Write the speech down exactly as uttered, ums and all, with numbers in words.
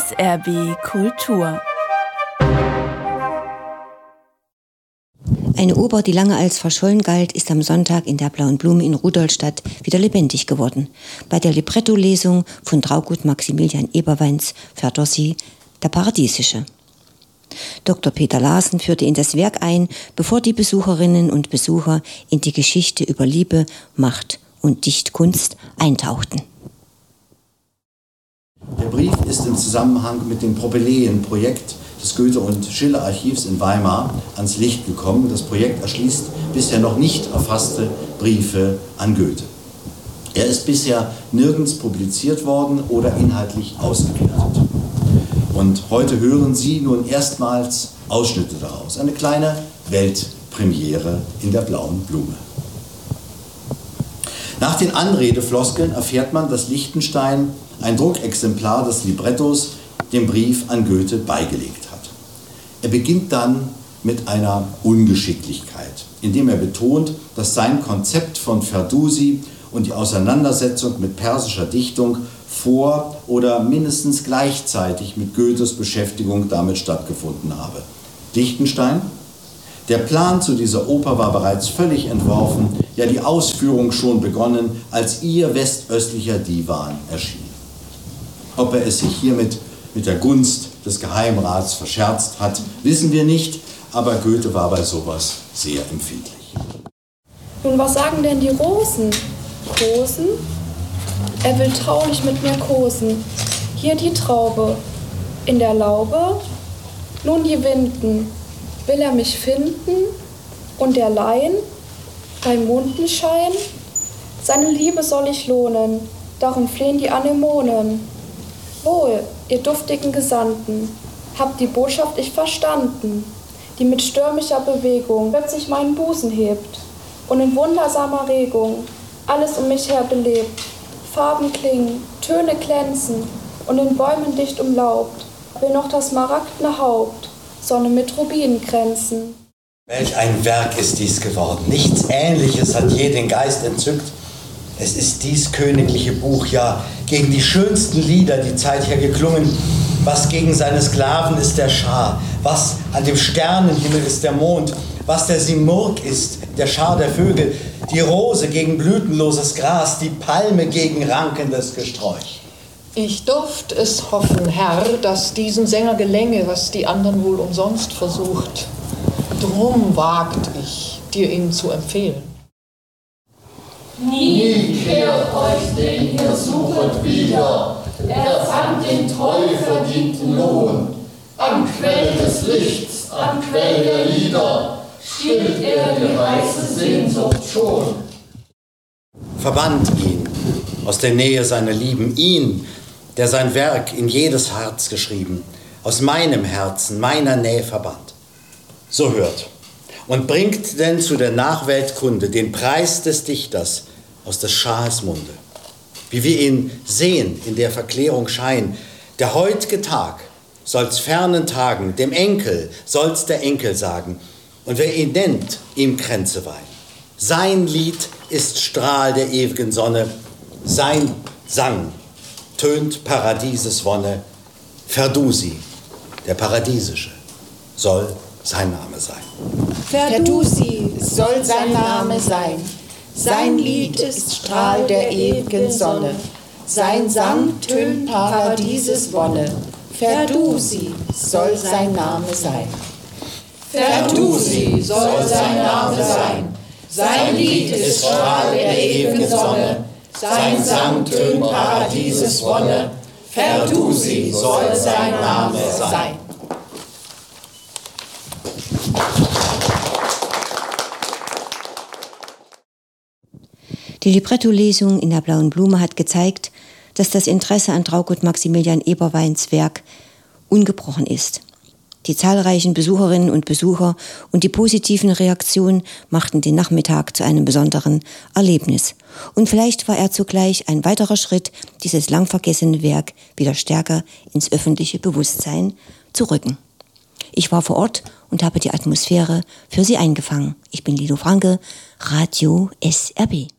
S R B Kultur. Eine Oper, die lange als verschollen galt, ist am Sonntag in der Blauen Blume in Rudolstadt wieder lebendig geworden. Bei der Libretto-Lesung von Traugott Maximilian Eberweins Ferdosi sie Der Paradiesische. Doktor Peter Larsen führte in das Werk ein, bevor die Besucherinnen und Besucher in die Geschichte über Liebe, Macht und Dichtkunst eintauchten. Der Brief ist im Zusammenhang mit dem Propyläen-Projekt des Goethe- und Schiller-Archivs in Weimar ans Licht gekommen. Das Projekt erschließt bisher noch nicht erfasste Briefe an Goethe. Er ist bisher nirgends publiziert worden oder inhaltlich ausgewertet. Und heute hören Sie nun erstmals Ausschnitte daraus. Eine kleine Weltpremiere in der Blauen Blume. Nach den Anredefloskeln erfährt man, dass Lichtenstein ein Druckexemplar des Librettos dem Brief an Goethe beigelegt hat. Er beginnt dann mit einer Ungeschicklichkeit, indem er betont, dass sein Konzept von Ferdosi und die Auseinandersetzung mit persischer Dichtung vor oder mindestens gleichzeitig mit Goethes Beschäftigung damit stattgefunden habe. Lichtenstein: Der Plan zu dieser Oper war bereits völlig entworfen, ja die Ausführung schon begonnen, als ihr westöstlicher Divan erschien. Ob er es sich hiermit mit der Gunst des Geheimrats verscherzt hat, wissen wir nicht, aber Goethe war bei sowas sehr empfindlich. Nun, was sagen denn die Rosen? Kosen? Er will traulich mit mir kosen. Hier die Traube, in der Laube, nun die Winden. Will er mich finden und der Laien beim Mondenschein? Seine Liebe soll ich lohnen, darum flehen die Anemonen. Wohl, ihr duftigen Gesandten, habt die Botschaft ich verstanden, die mit stürmischer Bewegung plötzlich meinen Busen hebt und in wundersamer Regung alles um mich her belebt. Farben klingen, Töne glänzen und in Bäumen dicht umlaubt will noch das smaragdene Haupt Sonne mit Rubinen kränzen. Welch ein Werk ist dies geworden. Nichts Ähnliches hat je den Geist entzückt. Es ist dies königliche Buch, ja, gegen die schönsten Lieder die Zeit her geklungen. Was gegen seine Sklaven ist der Schar, was an dem Sternenhimmel ist der Mond, was der Simurg ist, der Schar der Vögel, die Rose gegen blütenloses Gras, die Palme gegen rankendes Gesträuch. Ich durft es hoffen, Herr, dass diesen Sänger gelänge, was die anderen wohl umsonst versucht. Drum wagt ich, dir ihn zu empfehlen. Nie kehrt euch, den ihr suchet, wieder. Er fand den treu verdienten Lohn. Am Quell des Lichts, am Quell der Lieder, stillt er die heiße Sehnsucht schon. Verbannt ihn aus der Nähe seiner Lieben, ihn, der sein Werk in jedes Herz geschrieben, aus meinem Herzen, meiner Nähe verbannt. So hört und bringt denn zu der Nachweltkunde den Preis des Dichters aus des Schahes Munde. Wie wir ihn sehen in der Verklärung Schein, der heut'ge Tag soll's fernen Tagen, dem Enkel soll's der Enkel sagen, und wer ihn nennt, ihm Kränze weihen. Sein Lied ist Strahl der ewigen Sonne, sein Sang tönt Paradieses Wonne. Ferdosi, der Paradiesische, soll sein Name sein. Ferdosi soll sein Name sein. Sein Lied ist Strahl der ewigen Sonne. Sein Sang tönt Paradieses Wonne. Ferdosi soll sein Name sein. Ferdosi soll sein Name sein. Sein Lied ist Strahl der ewigen Sonne. Sein Sang tönt Paradieses Wonne. Ferdosi soll sein Name sein. Die Libretto-Lesung in der Blauen Blume hat gezeigt, dass das Interesse an Traugott Maximilian Eberweins Werk ungebrochen ist. Die zahlreichen Besucherinnen und Besucher und die positiven Reaktionen machten den Nachmittag zu einem besonderen Erlebnis. Und vielleicht war er zugleich ein weiterer Schritt, dieses lang vergessene Werk wieder stärker ins öffentliche Bewusstsein zu rücken. Ich war vor Ort und habe die Atmosphäre für Sie eingefangen. Ich bin Lido Franke, Radio S R B.